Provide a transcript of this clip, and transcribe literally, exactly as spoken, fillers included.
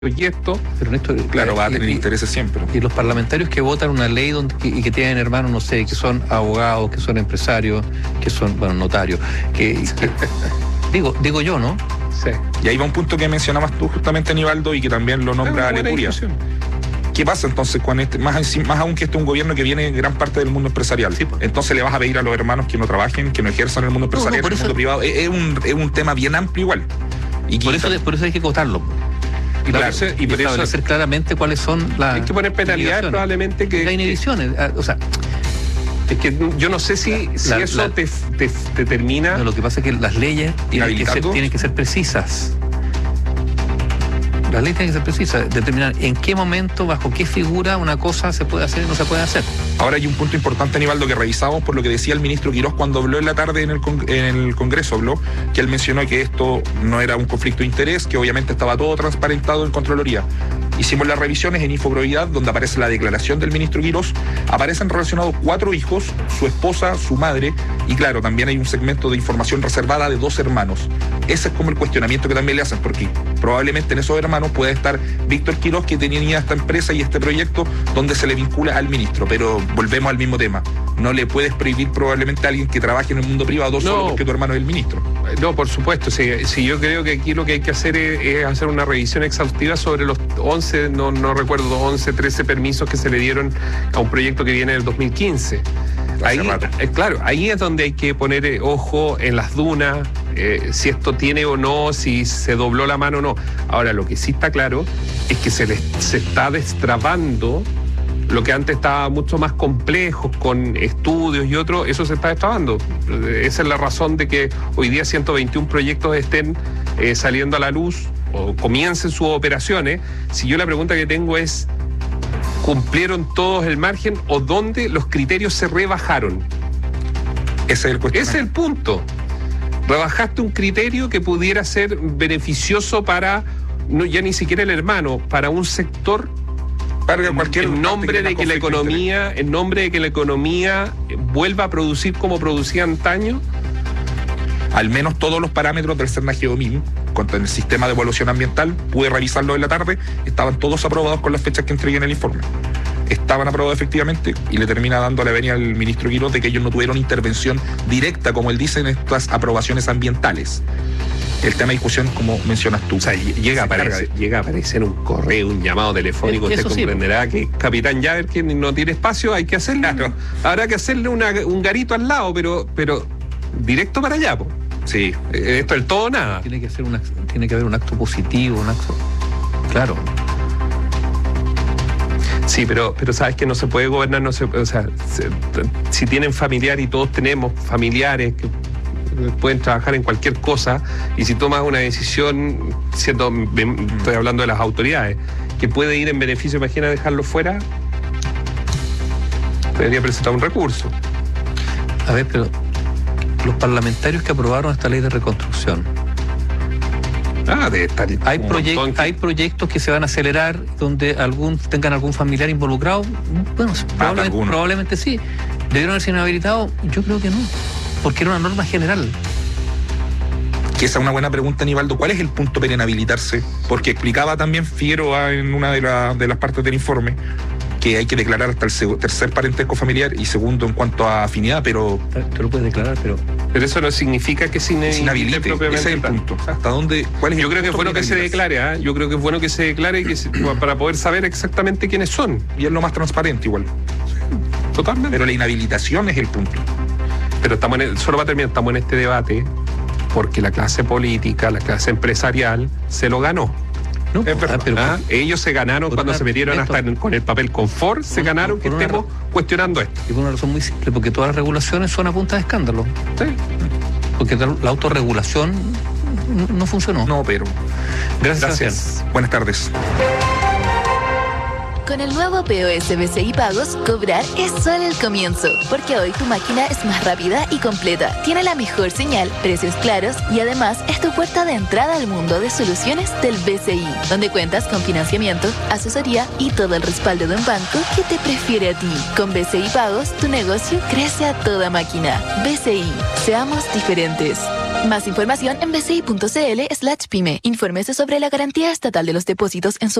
y esto, pero esto claro, va a tener y, intereses siempre. Y los parlamentarios que votan una ley donde, que, y que tienen hermanos, no sé, que son abogados, que son empresarios, que son, bueno, notarios, que, que digo, digo yo, ¿no? Sí. Y ahí va un punto que mencionabas tú justamente, Aníbaldo, y que también lo nombra Alecuria. ¿Qué pasa entonces con este, más, más aún que este es un gobierno que viene de gran parte del mundo empresarial? Sí, pues. Entonces le vas a pedir a los hermanos que no trabajen, que no ejerzan en el mundo empresarial, no, no, en el mundo privado. Es, es, un, es un tema bien amplio igual. Y por eso, por eso hay que acotarlo. Y, claro, por eso, y, y por establecer eso, claramente cuáles son las. Hay que poner penalidades probablemente que. Hay inhibiciones. O sea. Es que yo no sé si, la, si la, eso la, te, te, te termina. No, lo que pasa es que las leyes tienen que, ser, tienen que ser precisas. Las leyes tienen que ser precisas, determinar en qué momento, bajo qué figura una cosa se puede hacer y no se puede hacer. Ahora hay un punto importante, Aníbaldo, que revisamos por lo que decía el ministro Quirós cuando habló en la tarde en el, con, en el Congreso, habló que él mencionó que esto no era un conflicto de interés, que obviamente estaba todo transparentado en Contraloría. Hicimos las revisiones en Infoprobidad, donde aparece la declaración del ministro Quirós, aparecen relacionados cuatro hijos, su esposa, su madre, y claro, también hay un segmento de información reservada de dos hermanos. Ese es como el cuestionamiento que también le hacen, porque probablemente en esos hermanos puede estar Víctor Quirós, que tenía esta empresa y este proyecto donde se le vincula al ministro, pero volvemos al mismo tema. No le puedes prohibir probablemente a alguien que trabaje en el mundo privado no, solo porque tu hermano es el ministro. No, por supuesto. Sí, sí, yo creo que aquí lo que hay que hacer es, es hacer una revisión exhaustiva sobre los once, no, no recuerdo, once, trece permisos que se le dieron a un proyecto que viene del dos mil quince. Ahí, eh, claro, ahí es donde hay que poner eh, ojo en las dunas, eh, si esto tiene o no, si se dobló la mano o no. Ahora, lo que sí está claro es que se, les, se está destrabando lo que antes estaba mucho más complejo, con estudios y otros, eso se está destrabando. Esa es la razón de que hoy día ciento veintiún proyectos estén eh, saliendo a la luz o comiencen sus operaciones. Si yo la pregunta que tengo es, ¿cumplieron todos el margen o dónde los criterios se rebajaron? Ese es el cuestionamiento. Ese es el punto. Rebajaste un criterio que pudiera ser beneficioso para, no, ya ni siquiera el hermano, para un sector, para cualquier en nombre de que la economía, en nombre de que la economía vuelva a producir como producía antaño. Al menos todos los parámetros del CERNA-GEOMIN contra el sistema de evaluación ambiental, pude revisarlo en la tarde, estaban todos aprobados con las fechas que entregué en el informe. Estaban aprobados efectivamente y le termina dando la venia al ministro Quirós de que ellos no tuvieron intervención directa, como él dice, en estas aprobaciones ambientales. El tema de discusión, como mencionas tú. O sea, llega a, aparecer, llega a aparecer un correo, un llamado telefónico. Usted comprenderá sí, que Capitán Javer, que no tiene espacio, hay que hacerle. Claro. Habrá que hacerle una, un garito al lado, pero, pero directo para allá, po. Sí, esto es el todo o nada. Tiene que ser una, tiene que haber un acto positivo, un acto. Claro. Sí, pero, pero sabes que no se puede gobernar, no se, o sea, se, si tienen familiar y todos tenemos familiares que pueden trabajar en cualquier cosa, y si tomas una decisión, siendo, estoy hablando de las autoridades, que puede ir en beneficio, imagina dejarlo fuera, debería presentar un recurso. A ver, pero los parlamentarios que aprobaron esta ley de reconstrucción, ah, de estar hay, proyect, hay proyectos que se van a acelerar donde algún tengan algún familiar involucrado. Bueno, ah, probablemente, probablemente sí. ¿Debieron haber sido inhabilitados? Yo creo que no, porque era una norma general. Que esa es una buena pregunta, Aníbaldo. ¿Cuál es el punto para inhabilitarse? Porque explicaba también Figueroa en una de, la, de las partes del informe que hay que declarar hasta el tercer parentesco familiar y segundo en cuanto a afinidad, pero... Tú lo puedes declarar, pero... Pero eso no significa que se inhabilite propiamente. Ese es el punto. ¿Hasta dónde? ¿Cuál es Yo el creo que es bueno que se declare, ¿eh? Yo creo que es bueno que se declare que se, para poder saber exactamente quiénes son. Y es lo más transparente igual. Totalmente. Pero la inhabilitación es el punto. Pero estamos en el, solo para terminar, estamos en este debate porque la clase política, la clase empresarial se lo ganó. No, es verdad, pero ¿ah? Ellos se ganaron cuando se metieron hasta en, con el papel confort, se ganaron que estemos cuestionando esto. Y por una razón muy simple, porque todas las regulaciones son a punta de escándalo. Sí. Porque la autorregulación no funcionó. No, pero... Gracias. Gracias. Buenas tardes. Con el nuevo P O S B C I Pagos, cobrar es solo el comienzo, porque hoy tu máquina es más rápida y completa, tiene la mejor señal, precios claros y además es tu puerta de entrada al mundo de soluciones del B C I, donde cuentas con financiamiento, asesoría y todo el respaldo de un banco que te prefiere a ti. Con B C I Pagos, tu negocio crece a toda máquina. B C I, seamos diferentes. Más información en bci punto cl slash pyme. Infórmese sobre la garantía estatal de los depósitos en su